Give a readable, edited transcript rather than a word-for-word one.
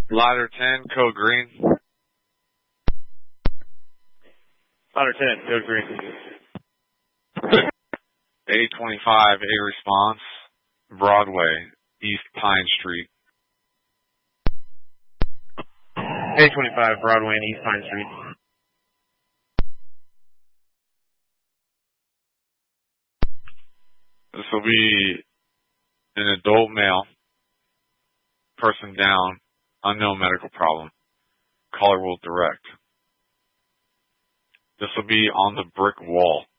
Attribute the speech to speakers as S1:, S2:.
S1: Ladder 10, code green.
S2: Ladder 10, code green.
S1: A25, A response, Broadway, East Pine Street.
S2: A25, Broadway and East Pine Street.
S1: This will be an adult male, person down, unknown medical problem. Caller will direct. This will be on the brick wall.